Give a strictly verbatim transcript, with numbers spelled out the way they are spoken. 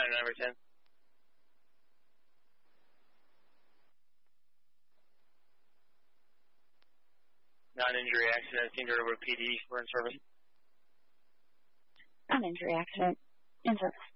nine, number ten. Non-injury accident, senior over P D, we're in service. Non-injury accident, in service.